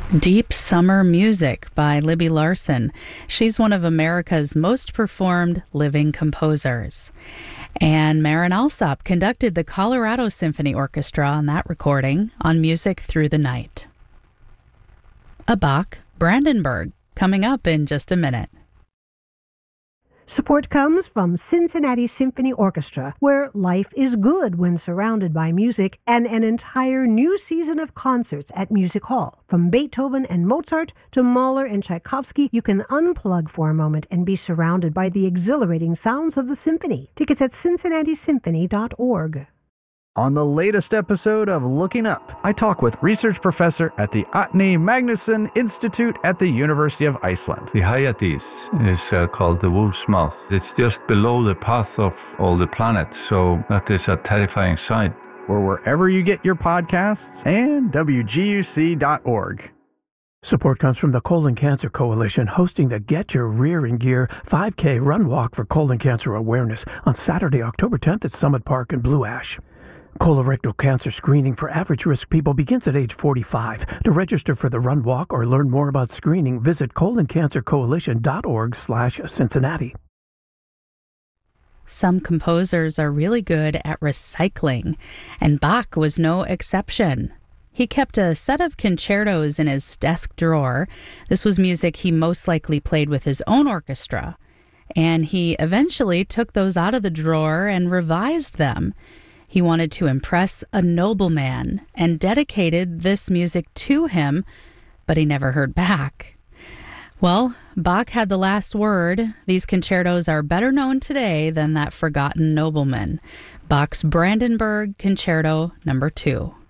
Deep Summer Music by Libby Larsen. She's one of America's most performed living composers. And Marin Alsop conducted the Colorado Symphony Orchestra on that recording on Music Through the Night. A Bach Brandenburg coming up in just a minute. Support comes from Cincinnati Symphony Orchestra, where life is good when surrounded by music, and an entire new season of concerts at Music Hall. From Beethoven and Mozart to Mahler and Tchaikovsky, you can unplug for a moment and be surrounded by the exhilarating sounds of the symphony. Tickets at cincinnati-symphony.org. On the latest episode of Looking Up, I talk with research professor at the Árni Magnússon Institute at the University of Iceland. The Hyades is called the wolf's mouth. It's just below the path of all the planets, so that is a terrifying sight. Or wherever you get your podcasts and WGUC.org. Support comes from the Colon Cancer Coalition, hosting the Get Your Rear in Gear 5K Run Walk for colon cancer awareness on Saturday, October 10th at Summit Park in Blue Ash. Colorectal cancer screening for average-risk people begins at age 45. To register for the Run Walk or learn more about screening, visit coloncancercoalition.org/Cincinnati. Some composers are really good at recycling, and Bach was no exception. He kept a set of concertos in his desk drawer. This was music he most likely played with his own orchestra, and he eventually took those out of the drawer and revised them. He wanted to impress a nobleman and dedicated this music to him, but he never heard back. Well, Bach had the last word. These concertos are better known today than that forgotten nobleman. Bach's Brandenburg Concerto No. 2.